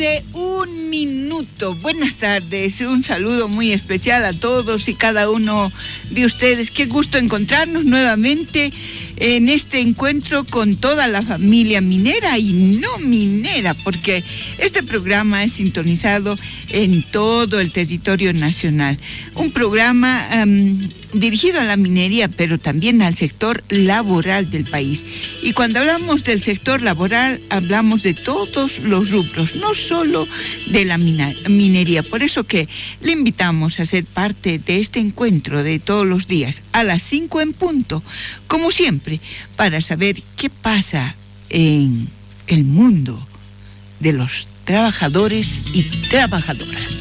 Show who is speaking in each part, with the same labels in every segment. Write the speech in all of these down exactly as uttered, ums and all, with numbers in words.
Speaker 1: De un minuto. Buenas tardes, un saludo muy especial a todos y cada uno de ustedes. Qué gusto encontrarnos nuevamente en este encuentro con toda la familia minera y no minera, porque este programa es sintonizado en todo el territorio nacional. Un programa um, dirigido a la minería, pero también al sector laboral del país. Y cuando hablamos del sector laboral, hablamos de todos los rubros, no solo de la mina, minería. Por eso que le invitamos a ser parte de este encuentro de todos los días, a las cinco en punto, como siempre, para saber qué pasa en el mundo de los trabajadores y trabajadoras.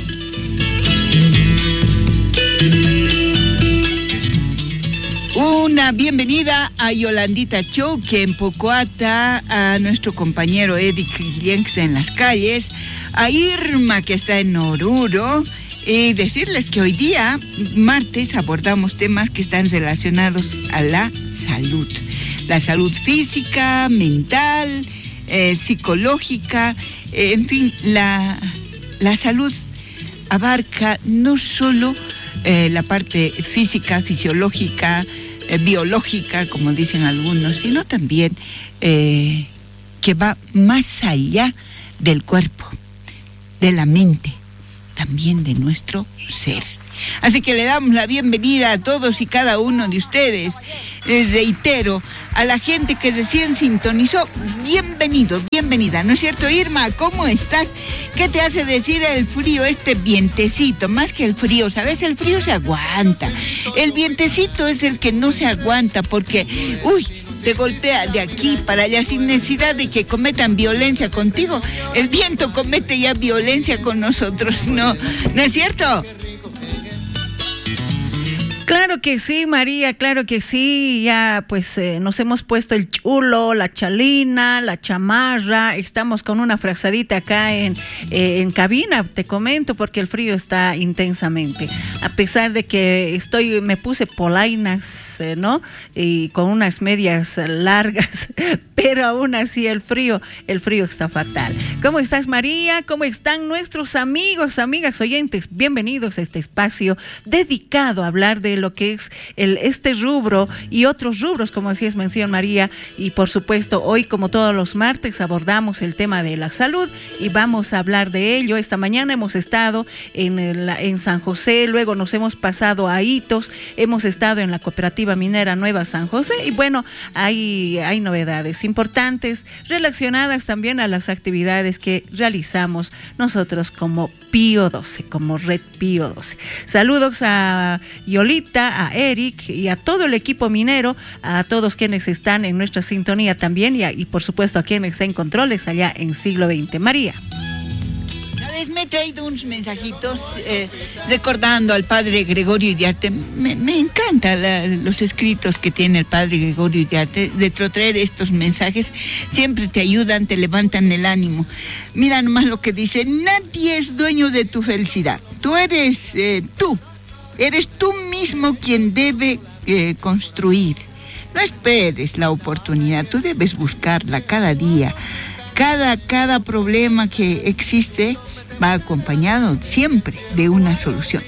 Speaker 1: Una bienvenida a Yolandita Choque en Pocoata, a nuestro compañero Eric Guillén, que está en las calles, a Irma, que está en Oruro, y decirles que hoy día, martes, abordamos temas que están relacionados a la salud. La salud física, mental, eh, psicológica, eh, en fin, la, la salud abarca no solo eh, la parte física, fisiológica, eh, biológica, como dicen algunos, sino también eh, que va más allá del cuerpo, de la mente, también de nuestro ser. Así que le damos la bienvenida a todos y cada uno de ustedes. Les reitero, a la gente que recién sintonizó, bienvenido, bienvenida. ¿No es cierto, Irma? ¿Cómo estás? ¿Qué te hace decir el frío, este vientecito? Más que el frío, ¿sabes? El frío se aguanta. El vientecito es el que no se aguanta porque, uy, te golpea de aquí para allá sin necesidad de que cometan violencia contigo. El viento comete ya violencia con nosotros, ¿no? ¿No es cierto?
Speaker 2: Claro que sí, María, claro que sí, ya pues eh, nos hemos puesto el chulo, la chalina, la chamarra, estamos con una frazadita acá en, eh, en cabina, te comento, porque el frío está intensamente, a pesar de que estoy, me puse polainas, eh, ¿no? Y con unas medias largas, pero aún así el frío, el frío está fatal. ¿Cómo estás, María? ¿Cómo están nuestros amigos, amigas, oyentes? Bienvenidos a este espacio dedicado a hablar de lo que es el, este rubro y otros rubros, como así es mención María, y por supuesto hoy, como todos los martes, abordamos el tema de la salud y vamos a hablar de ello. Esta mañana hemos estado en, el, en San José, luego nos hemos pasado a Itos, hemos estado en la Cooperativa Minera Nueva San José y bueno, hay, hay novedades importantes relacionadas también a las actividades que realizamos nosotros como Pío doce, como Red Pío doce. Saludos a Yolita, a Eric y a todo el equipo minero, a todos quienes están en nuestra sintonía también y, a, y por supuesto a quienes están en controles allá en Siglo veinte. María.
Speaker 1: Me he traído unos mensajitos eh, recordando al padre Gregorio Iriarte. Me, me encantan los escritos que tiene el padre Gregorio Iriarte. De traer estos mensajes siempre te ayudan, te levantan el ánimo. Mira nomás lo que dice: nadie es dueño de tu felicidad. Tú eres eh, tú. Eres tú mismo quien debe eh, construir. No esperes la oportunidad, tú debes buscarla cada día. Cada, cada problema que existe va acompañado siempre de una solución.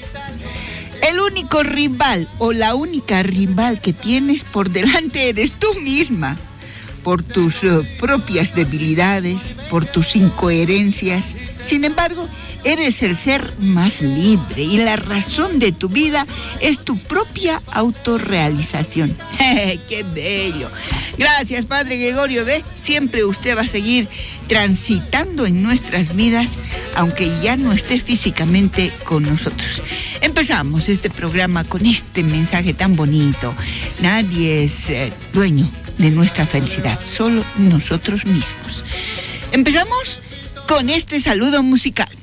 Speaker 1: El único rival o la única rival que tienes por delante eres tú misma, por tus uh, propias debilidades, por tus incoherencias. Sin embargo, eres el ser más libre y la razón de tu vida es tu propia autorrealización. ¡Qué bello! Gracias, Padre Gregorio. ¿Ve? Siempre usted va a seguir transitando en nuestras vidas, aunque ya no esté físicamente con nosotros. Empezamos este programa con este mensaje tan bonito. Nadie es eh, dueño de nuestra felicidad, solo nosotros mismos. Empezamos con este saludo musical.